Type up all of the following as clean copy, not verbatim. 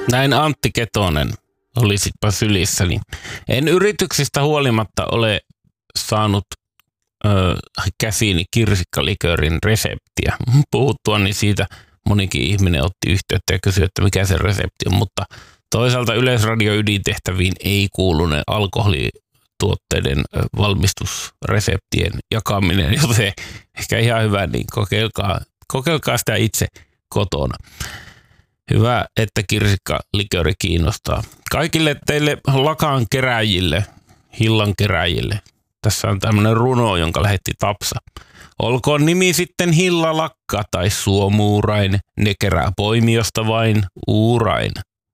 Näin Antti Ketonen olisitpa sylissäni. En yrityksistä huolimatta ole saanut käsiini kirsikkaliköörin reseptiä. Puhuttuani siitä monikin ihminen otti yhteyttä ja kysyi, että mikä se resepti on, mutta toisaalta Yleisradio ydintehtäviin ei kuulune alkoholituotteiden valmistusreseptien jakaminen, joten ehkä ihan hyvä, niin kokeilkaa sitä itse kotona. Hyvä, että kirsikkalikööri kiinnostaa. Kaikille teille lakan keräjille, hillan keräjille. Tässä on tämmöinen runo, jonka lähetti Tapsa. Olkoon nimi sitten Hillalakka tai Suomuurain, ne kerää poimiosta vain uurain.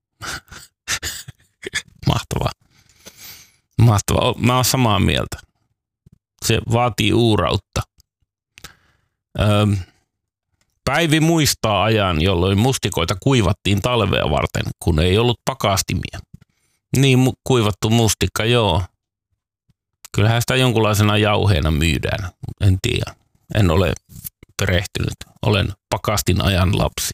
Mahtavaa. Mahtavaa. Mä oon samaa mieltä. Se vaatii uurautta. Päivi muistaa ajan, jolloin mustikoita kuivattiin talvea varten, kun ei ollut pakastimia. Niin, kuivattu mustikka, joo. Kyllähän sitä jonkunlaisena jauheena myydään. En tiedä. En ole perehtynyt. Olen pakastin ajan lapsi.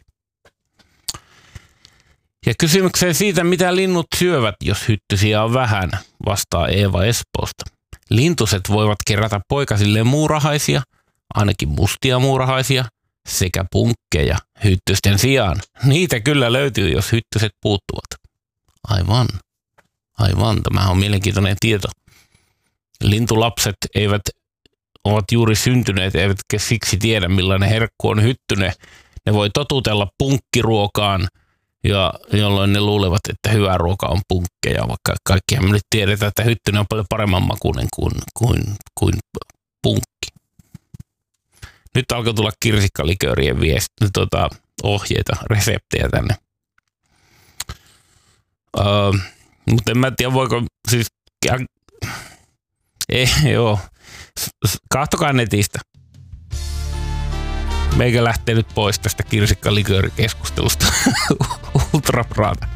Ja kysymykseen siitä, mitä linnut syövät, jos hyttysiä on vähän, vastaa Eeva Espoosta. Lintuset voivat kerätä poikasilleen muurahaisia, ainakin mustia muurahaisia, sekä punkkeja hyttysten sijaan. Niitä kyllä löytyy, jos hyttyset puuttuvat. Aivan. Tämä on mielenkiintoinen tieto. Lintulapset ovat juuri syntyneet, eivätkä siksi tiedä, millainen herkku on hyttynen. Ne voi totutella punkkiruokaan, ja jolloin ne luulevat, että hyvä ruoka on punkkeja, vaikka kaikkihan me nyt tiedetään, että hyttynen on paljon paremman makuinen kuin punkki. Nyt alkoi tulla kirsikkaliköörien ohjeita, reseptejä tänne. Mutta en mä tiedä, voiko siis... Joo. Kahtokaa netistä. Meikä lähtee nyt pois tästä kirsikkaliköörikeskustelusta. Ultrapraata.